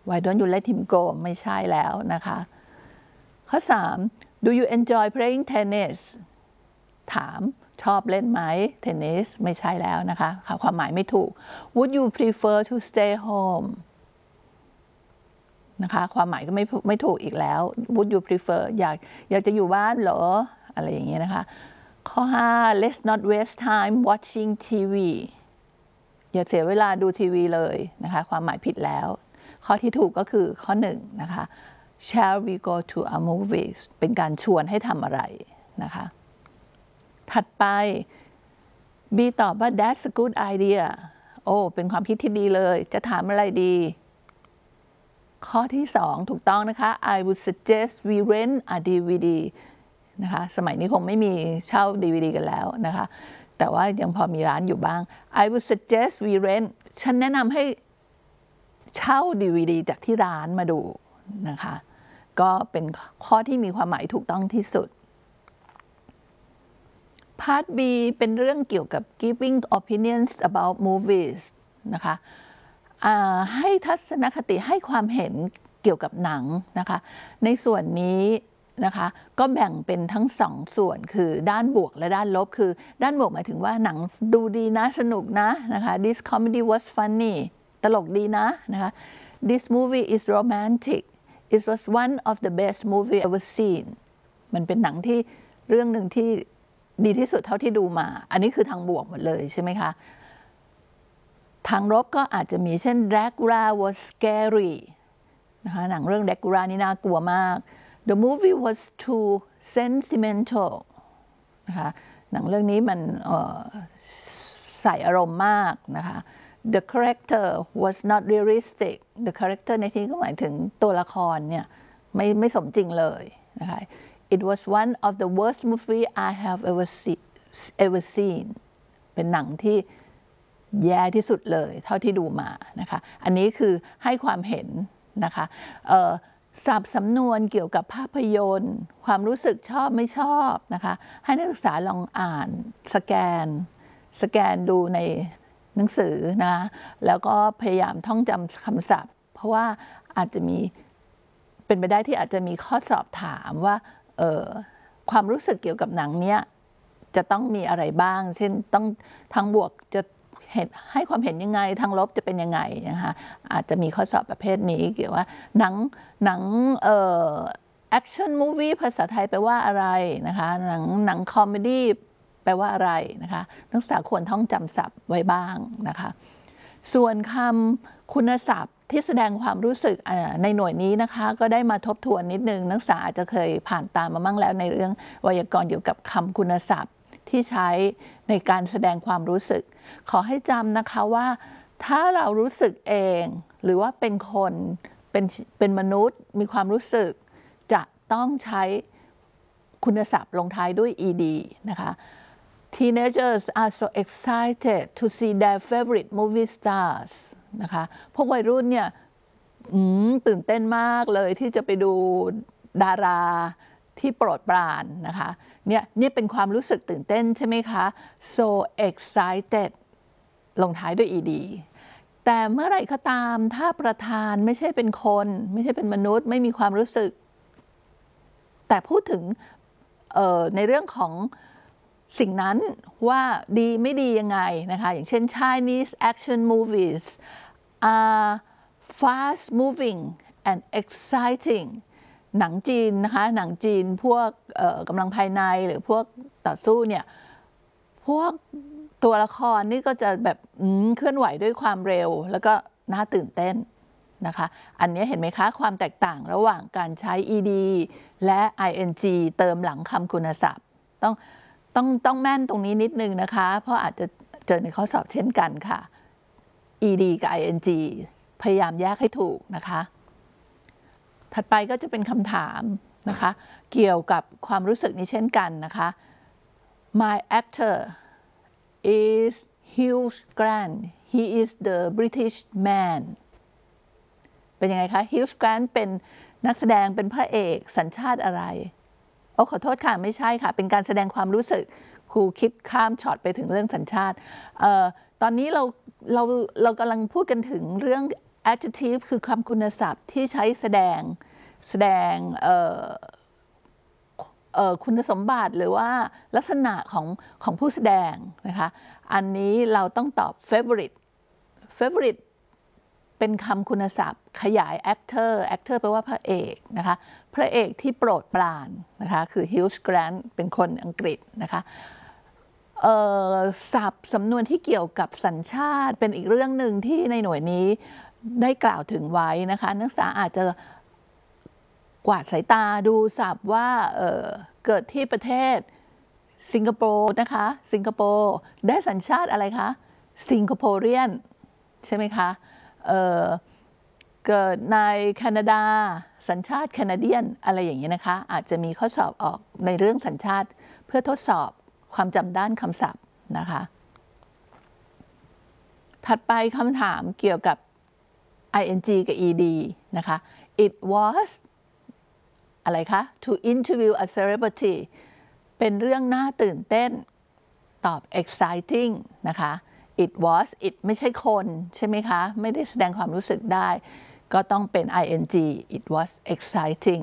Why don't you let him go ไม่ใช่แล้วนะคะข้อ3 Do you enjoy playing tennis ถามชอบเล่นไหมเทนนิสไม่ใช่แล้วนะคะความหมายไม่ถูก Would you prefer to stay home นะคะความหมายก็ไม่ถูกอีกแล้ว Would you prefer อยากจะอยู่บ้านเหรออะไรอย่างเงี้ยนะคะข้อ5 Let's not waste time watching TV อย่าเสียเวลาดูทีวีเลยนะคะความหมายผิดแล้วข้อที่ถูกก็คือข้อ1นะคะ Shall we go to a movies เป็นการชวนให้ทำอะไรนะคะถัดไป B ตอบว่า That's a good idea โอ้เป็นความคิดที่ดีเลยจะถามอะไรดีข้อที่2ถูกต้องนะคะ I would suggest we rent a DVD นะคะสมัยนี้คงไม่มีเช่า DVD กันแล้วนะคะแต่ว่ายังพอมีร้านอยู่บ้าง I would suggest we rent ฉันแนะนำให้เช่า DVD จากที่ร้านมาดูนะคะก็เป็นข้อที่มีความหมายถูกต้องที่สุดPart B เป็นเรื่องเกี่ยวกับ giving opinions about movies นะคะให้ทัศนคติให้ความเห็นเกี่ยวกับหนังนะคะในส่วนนี้นะคะก็แบ่งเป็นทั้ง2ส่วนคือด้านบวกและด้านลบคือด้านบวกหมายถึงว่าหนังดูดีนะสนุกนะนะคะ This comedy was funny ตลกดีนะนะคะ This movie is romantic it was one of the best movie ever seen มันเป็นหนังที่เรื่องหนึ่งที่ดีที่สุดเท่าที่ดูมาอันนี้คือทางบวกหมดเลยใช่ไหมคะทางลบก็อาจจะมีเช่น Dracula was scary นะคะหนังเรื่อง Dracula นี่น่ากลัวมาก The movie was too sentimental นะคะหนังเรื่องนี้มันใส่อารมณ์มากนะคะ The character was not realistic The character ในที่นี้ก็หมายถึงตัวละครเนี่ยไม่สมจริงเลยนะคะ It was one of the worst movie I have ever seen เป็นหนังที่แย่ที่สุดเลยเท่าที่ดูมานะคะอันนี้คือให้ความเห็นนะคะศัพท์สำนวนเกี่ยวกับภาพยนตร์ความรู้สึกชอบไม่ชอบนะคะให้นักศึกษาลองอ่านสแกนดูในหนังสือนะแล้วก็พยายามท่องจำคำศัพท์เพราะว่าอาจจะมีเป็นไปได้ที่อาจจะมีข้อสอบถามว่าความรู้สึกเกี่ยวกับหนังเนี้ยจะต้องมีอะไรบ้างเช่นต้องทางบวกจะให้ความเห็นยังไงทางลบจะเป็นยังไงนะคะอาจจะมีข้อสอบประเภทนี้เกี่ยวว่าหนังแอคชั่นมูฟวี่ภาษาไทยแปลว่าอะไรนะคะหนังคอมเมดี้แปลว่าอะไรนะคะนักศึกษาควรท่องจำศัพท์ไว้บ้างนะคะส่วนคำคุณศัพท์ที่แสดงความรู้สึกในหน่วยนี้นะคะก็ได้มาทบทวนนิดนึงนักศึกษาอาจจะเคยผ่านตามมาบ้างแล้วในเรื่องไวยากรณ์เกี่ยวกับคำคุณศัพท์ที่ใช้ในการแสดงความรู้สึกขอให้จำนะคะว่าถ้าเรารู้สึกเองหรือว่าเป็นคนเป็นมนุษย์มีความรู้สึกจะต้องใช้คุณศัพท์ลงท้ายด้วย ed นะคะ Teenagers are so excited to see their favorite movie stars นะคะพวกวัยรุ่นเนี่ยตื่นเต้นมากเลยที่จะไปดูดาราที่โปรดปรานนะคะเนี่ยเป็นความรู้สึกตื่นเต้นใช่ไหมคะ so excited ลงท้ายด้วย ed แต่เมื่อไหร่ก็ตามถ้าประธานไม่ใช่เป็นคนไม่ใช่เป็นมนุษย์ไม่มีความรู้สึกแต่พูดถึงในเรื่องของสิ่งนั้นว่าดีไม่ดียังไงนะคะอย่างเช่น Chinese action movies are fast moving and exciting หนังจีนนะคะหนังจีนพวกกำลังภายในหรือพวกต่อสู้เนี่ยพวกตัวละครนี่ก็จะแบบเคลื่อนไหวด้วยความเร็วแล้วก็น่าตื่นเต้นนะคะอันนี้เห็นไหมคะความแตกต่างระหว่างการใช้ ed และ ing เติมหลังคำคุณศัพท์ต้องแม่นตรงนี้นิดนึงนะคะเพราะอาจจะเจอในข้อสอบเช่นกันค่ะ ed กับ ing พยายามแยกให้ถูกนะคะถัดไปก็จะเป็นคำถามนะคะเกี่ยวกับความรู้สึกนี้เช่นกันนะคะ My actor is Hugh Grant he is the British man เป็นยังไงคะ Hugh Grant เป็นนักแสดงเป็นพระเอกสัญชาติอะไรขอโทษค่ะไม่ใช่ค่ะเป็นการแสดงความรู้สึกครูคิดข้ามช็อตไปถึงเรื่องสัญชาติตอนนี้เรากำลังพูดกันถึงเรื่อง adjective คือคำคุณศัพท์ที่ใช้แสดงคุณสมบัติหรือว่าลักษณะของผู้แสดงนะคะอันนี้เราต้องตอบ favorite เป็นคำคุณศัพท์ขยาย actor แปลว่าพระเอกนะคะพระเอกที่โปรดปรานนะคะคือ Hugh Grant เป็นคนอังกฤษนะคะศัพท์สำนวนที่เกี่ยวกับสัญชาติเป็นอีกเรื่องหนึ่งที่ในหน่วยนี้ได้กล่าวถึงไว้นะคะนักศึกษาอาจจะกวาดสายตาดูศัพท์ว่าเกิดที่ประเทศสิงคโปร์นะคะสิงคโปร์ได้สัญชาติอะไรคะสิงคโปเรียนใช่ไหมคะเกิดในแคนาดาสัญชาติแคนาเดียนอะไรอย่างนี้นะคะอาจจะมีข้อสอบออกในเรื่องสัญชาติเพื่อทดสอบความจำด้านคำศัพท์นะคะถัดไปคำถามเกี่ยวกับ ing กับ ed นะคะ it was อะไรคะ to interview a celebrity เป็นเรื่องน่าตื่นเต้นตอบ exciting นะคะ it was it ไม่ใช่คนใช่ไหมคะไม่ได้แสดงความรู้สึกได้ก็ต้องเป็น ing it was exciting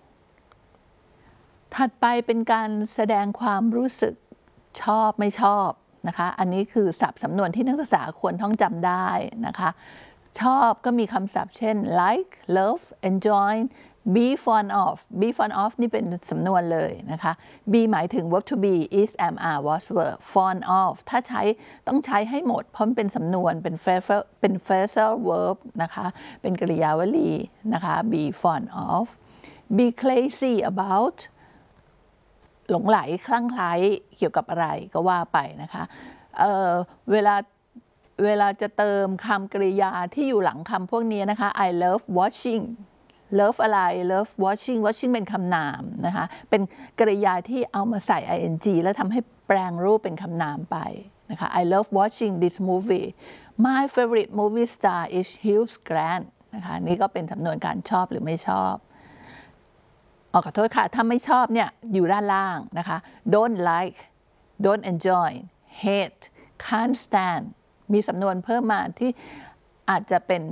ถัดไปเป็นการแสดงความรู้สึกชอบไม่ชอบนะคะอันนี้คือศัพท์สำนวนที่นักศึกษาควรท่องจำได้นะคะชอบก็มีคำศัพท์เช่น like love enjoy be fond of นี่เป็นสำนวนเลยนะคะ be หมายถึง verb to be is am are was were fond of ถ้าใช้ต้องใช้ให้หมดเพราะมันเป็นสำนวนเป็น phrasal verb นะคะเป็นกริยาวลีนะคะ be fond of be crazy about หลงไหลคลั่งไคล้เกี่ยวกับอะไรก็ว่าไปนะคะเวลาจะเติมคำกริยาที่อยู่หลังคำพวกนี้นะคะ I love watching love อะไร love watching เป็นคำนามนะคะเป็นกริยาที่เอามาใส่ ing แล้วทำให้แปลงรูปเป็นคำนามไปนะคะ I love watching this movie my favorite movie star is Hugh Grant นะคะนี่ก็เป็นสำนวนการชอบหรือไม่ชอบขอโทษค่ะถ้าไม่ชอบเนี่ยอยู่ด้านล่างนะคะ don't like don't enjoy hate can't stand มีสำนวนเพิ่มมาที่อาจจะเป็น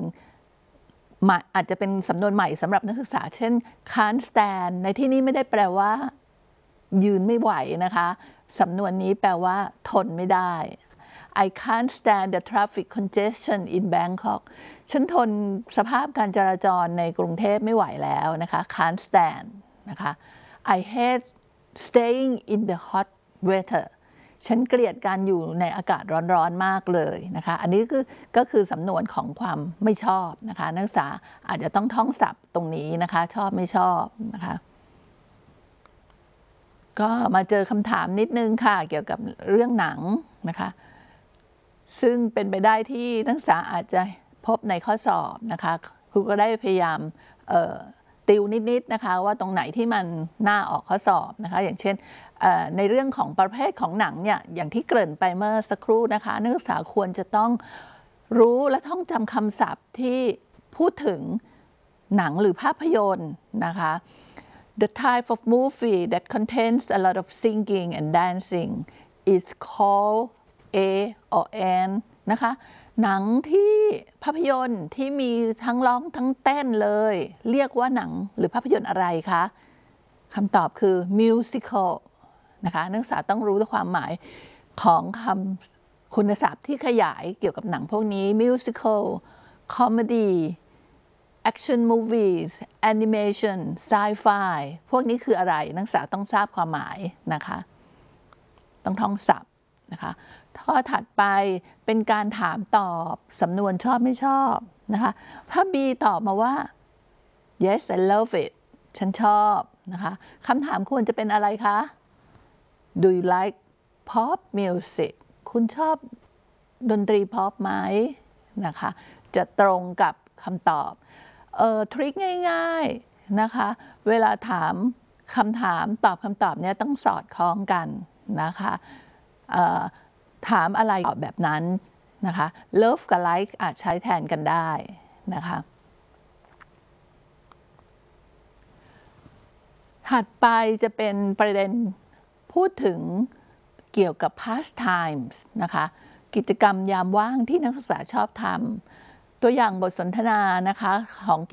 สำนวนใหม่สำหรับนักศึกษาเช่น can't stand ในที่นี้ไม่ได้แปลว่ายืนไม่ไหวนะคะสำนวนนี้แปลว่าทนไม่ได้ I can't stand the traffic congestion in Bangkok ฉันทนสภาพการจราจรในกรุงเทพไม่ไหวแล้วนะคะ can't stand นะคะ I hate staying in the hot weather ฉันเกลียดการอยู่ในอากาศร้อนๆมากเลยนะคะอันนี้ก็คือสำนวนของความไม่ชอบนะคะนักศึกษาอาจจะต้องท่องศัพท์ตรงนี้นะคะชอบไม่ชอบนะคะก็มาเจอคำถามนิดนึงค่ะเกี่ยวกับเรื่องหนังนะคะซึ่งเป็นไปได้ที่นักศึกษาอาจจะพบในข้อสอบนะคะครูก็ได้พยายามติวนิดๆนะคะว่าตรงไหนที่มันน่าออกข้อสอบนะคะอย่างเช่นในเรื่องของประเภทของหนังเนี่ยอย่างที่เกริ่นไปเมื่อสักครู่นะคะนักศึกษาควรจะต้องรู้และท่องจำคำศัพท์ที่พูดถึงหนังหรือภาพยนตร์นะคะ The type of movie that contains a lot of singing and dancing is called a or an นะคะหนังที่ภาพยนตร์ที่มีทั้งร้องทั้งเต้นเลยเรียกว่าหนังหรือภาพยนตร์อะไรคะคำตอบคือ musical นะคะนักศึกษาต้องรู้ความหมายของคำคุณศัพท์ที่ขยายเกี่ยวกับหนังพวกนี้ musical comedy action movies animation sci-fi พวกนี้คืออะไรนักศึกษาต้องทราบความหมายนะคะต้องท่องศัพท์นะคะข้อถัดไปเป็นการถามตอบสำนวนชอบไม่ชอบนะคะถ้า B ตอบมาว่า yes I love it ฉันชอบนะคะคำถามควรจะเป็นอะไรคะ Do you like pop music คุณชอบดนตรีพ็อปไหมนะคะจะตรงกับคำตอบทริคง่ายๆนะคะเวลาถามคำถามตอบคำตอบเนี่ยต้องสอดคล้องกันนะคะถามอะไรตอบแบบนั้นนะคะ love กับ like อาจใช้แทนกันได้นะคะถัดไปจะเป็นประเด็นพูดถึงเกี่ยวกับ past times นะคะกิจกรรมยามว่างที่นักศึกษาชอบทตัวอย่างบทสนทนานะคะของ